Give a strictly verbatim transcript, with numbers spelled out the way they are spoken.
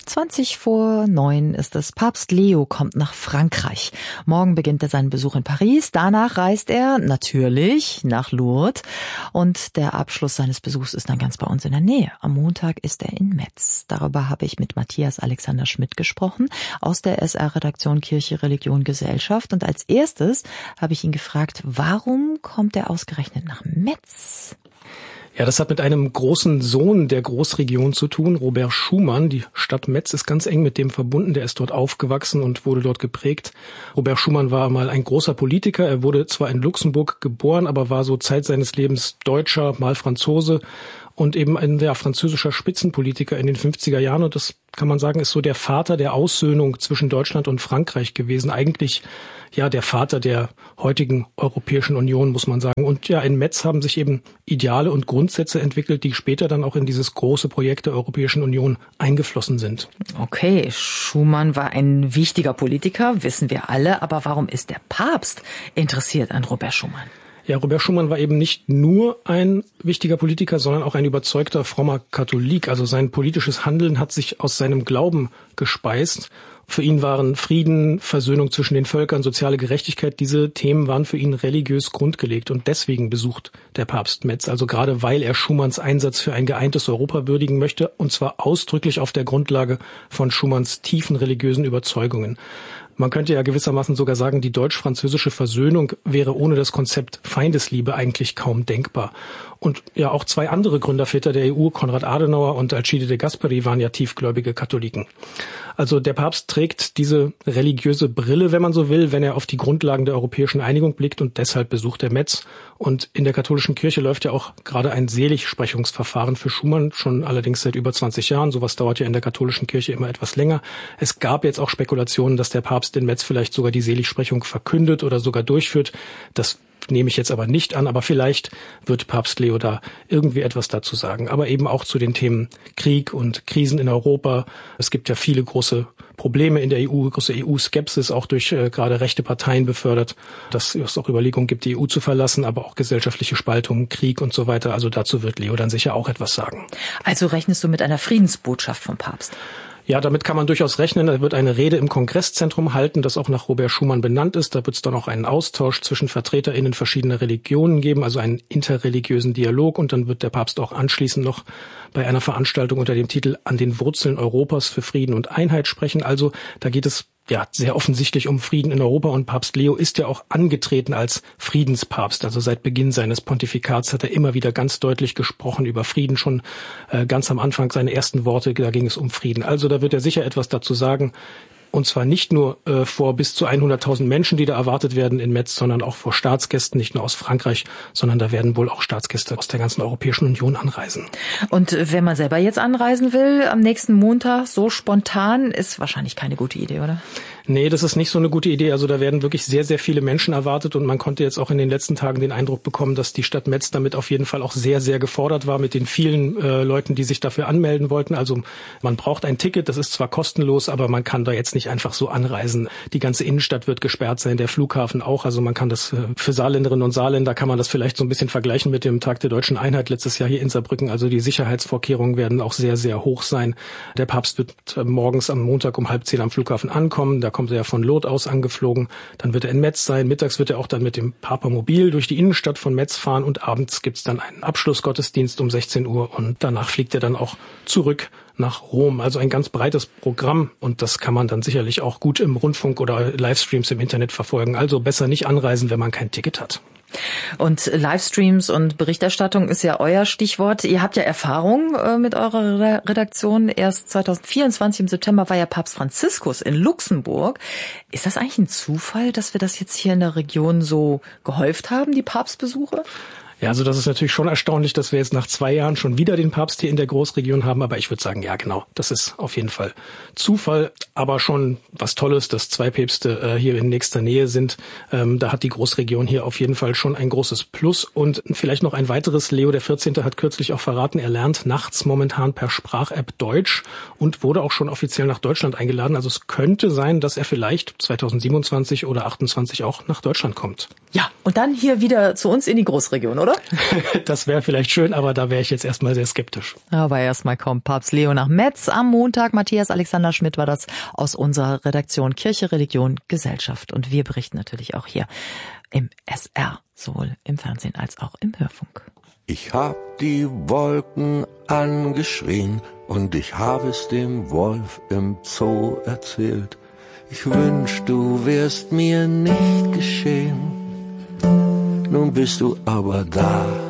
zwanzig vor neun ist es. Papst Leo kommt nach Frankreich. Morgen beginnt er seinen Besuch in Paris. Danach reist er natürlich nach Lourdes. Und der Abschluss seines Besuchs ist dann ganz bei uns in der Nähe. Am Montag ist er in Metz. Darüber habe ich mit Matthias Alexander Schmidt gesprochen aus der S R-Redaktion Kirche, Religion, Gesellschaft. Und als erstes habe ich ihn gefragt, warum kommt er ausgerechnet nach Metz? Ja, das hat mit einem großen Sohn der Großregion zu tun, Robert Schuman. Die Stadt Metz ist ganz eng mit dem verbunden. Der ist dort aufgewachsen und wurde dort geprägt. Robert Schuman war mal ein großer Politiker. Er wurde zwar in Luxemburg geboren, aber war so Zeit seines Lebens Deutscher, mal Franzose und eben ein ja, französischer Spitzenpolitiker in den fünfziger Jahren. Und das kann man sagen, ist so der Vater der Aussöhnung zwischen Deutschland und Frankreich gewesen. Eigentlich ja der Vater der heutigen Europäischen Union, muss man sagen. Und ja, in Metz haben sich eben Ideale und Grundsätze entwickelt, die später dann auch in dieses große Projekt der Europäischen Union eingeflossen sind. Okay, Schuman war ein wichtiger Politiker, wissen wir alle. Aber warum ist der Papst interessiert an Robert Schuman? Ja, Robert Schuman war eben nicht nur ein wichtiger Politiker, sondern auch ein überzeugter, frommer Katholik. Also sein politisches Handeln hat sich aus seinem Glauben gespeist. Für ihn waren Frieden, Versöhnung zwischen den Völkern, soziale Gerechtigkeit, diese Themen waren für ihn religiös grundgelegt. Und deswegen besucht der Papst Metz, also gerade weil er Schumans Einsatz für ein geeintes Europa würdigen möchte, und zwar ausdrücklich auf der Grundlage von Schumans tiefen religiösen Überzeugungen. Man könnte ja gewissermaßen sogar sagen, die deutsch-französische Versöhnung wäre ohne das Konzept Feindesliebe eigentlich kaum denkbar. Und ja, auch zwei andere Gründerväter der E U, Konrad Adenauer und Alcide de Gasperi, waren ja tiefgläubige Katholiken. Also der Papst trägt diese religiöse Brille, wenn man so will, wenn er auf die Grundlagen der europäischen Einigung blickt, und deshalb besucht er Metz. Und in der katholischen Kirche läuft ja auch gerade ein Seligsprechungsverfahren für Schuman, schon allerdings seit über zwanzig Jahren. Sowas dauert ja in der katholischen Kirche immer etwas länger. Es gab jetzt auch Spekulationen, dass der Papst in Metz vielleicht sogar die Seligsprechung verkündet oder sogar durchführt. Das nehme ich jetzt aber nicht an, aber vielleicht wird Papst Leo da irgendwie etwas dazu sagen. Aber eben auch zu den Themen Krieg und Krisen in Europa. Es gibt ja viele große Probleme in der E U, große E U-Skepsis, auch durch äh, gerade rechte Parteien befördert, dass es auch Überlegungen gibt, die E U zu verlassen, aber auch gesellschaftliche Spaltung, Krieg und so weiter. Also dazu wird Leo dann sicher auch etwas sagen. Also rechnest du mit einer Friedensbotschaft vom Papst? Ja, damit kann man durchaus rechnen. Er wird eine Rede im Kongresszentrum halten, das auch nach Robert Schuman benannt ist. Da wird es dann auch einen Austausch zwischen VertreterInnen verschiedener Religionen geben, also einen interreligiösen Dialog. Und dann wird der Papst auch anschließend noch bei einer Veranstaltung unter dem Titel An den Wurzeln Europas für Frieden und Einheit sprechen. Also da geht es ja sehr offensichtlich um Frieden in Europa, und Papst Leo ist ja auch angetreten als Friedenspapst. Also seit Beginn seines Pontifikats hat er immer wieder ganz deutlich gesprochen über Frieden, schon äh, ganz am Anfang seine ersten Worte, da ging es um Frieden. Also da wird er sicher etwas dazu sagen. Und zwar nicht nur äh, vor bis zu hunderttausend Menschen, die da erwartet werden in Metz, sondern auch vor Staatsgästen, nicht nur aus Frankreich, sondern da werden wohl auch Staatsgäste aus der ganzen Europäischen Union anreisen. Und wenn man selber jetzt anreisen will, am nächsten Montag, so spontan, ist wahrscheinlich keine gute Idee, oder? Nee, das ist nicht so eine gute Idee. Also da werden wirklich sehr, sehr viele Menschen erwartet, und man konnte jetzt auch in den letzten Tagen den Eindruck bekommen, dass die Stadt Metz damit auf jeden Fall auch sehr, sehr gefordert war mit den vielen äh, Leuten, die sich dafür anmelden wollten. Also man braucht ein Ticket, das ist zwar kostenlos, aber man kann da jetzt nicht einfach so anreisen. Die ganze Innenstadt wird gesperrt sein, der Flughafen auch. Also man kann das äh, für Saarländerinnen und Saarländer kann man das vielleicht so ein bisschen vergleichen mit dem Tag der Deutschen Einheit letztes Jahr hier in Saarbrücken. Also die Sicherheitsvorkehrungen werden auch sehr, sehr hoch sein. Der Papst wird äh, morgens am Montag um halb zehn am Flughafen ankommen. Da kommt er ja von Lourdes aus angeflogen. Dann wird er in Metz sein. Mittags wird er auch dann mit dem Papamobil durch die Innenstadt von Metz fahren, und abends gibt's dann einen Abschlussgottesdienst um sechzehn Uhr, und danach fliegt er dann auch zurück nach Rom. Also ein ganz breites Programm, und das kann man dann sicherlich auch gut im Rundfunk oder Livestreams im Internet verfolgen. Also besser nicht anreisen, wenn man kein Ticket hat. Und Livestreams und Berichterstattung ist ja euer Stichwort. Ihr habt ja Erfahrung äh, mit eurer Redaktion. Erst zwanzig vierundzwanzig im September war ja Papst Franziskus in Luxemburg. Ist das eigentlich ein Zufall, dass wir das jetzt hier in der Region so gehäuft haben, die Papstbesuche? Ja, also das ist natürlich schon erstaunlich, dass wir jetzt nach zwei Jahren schon wieder den Papst hier in der Großregion haben. Aber ich würde sagen, ja genau, das ist auf jeden Fall Zufall. Aber schon was Tolles, dass zwei Päpste äh, hier in nächster Nähe sind. Ähm, da hat die Großregion hier auf jeden Fall schon ein großes Plus. Und vielleicht noch ein weiteres. Leo der vierzehnte hat kürzlich auch verraten, er lernt nachts momentan per Sprach-App Deutsch und wurde auch schon offiziell nach Deutschland eingeladen. Also es könnte sein, dass er vielleicht zwanzig siebenundzwanzig oder achtundzwanzig auch nach Deutschland kommt. Ja, und dann hier wieder zu uns in die Großregion, oder? oder? Das wäre vielleicht schön, aber da wäre ich jetzt erstmal sehr skeptisch. Aber erstmal kommt Papst Leo nach Metz am Montag. Matthias Alexander Schmidt war das aus unserer Redaktion Kirche, Religion, Gesellschaft. Und wir berichten natürlich auch hier im S R, sowohl im Fernsehen als auch im Hörfunk. Ich hab die Wolken angeschrien und ich hab es dem Wolf im Zoo erzählt. Ich wünsch, du wärst mir nicht geschehen. Nun bist du aber da.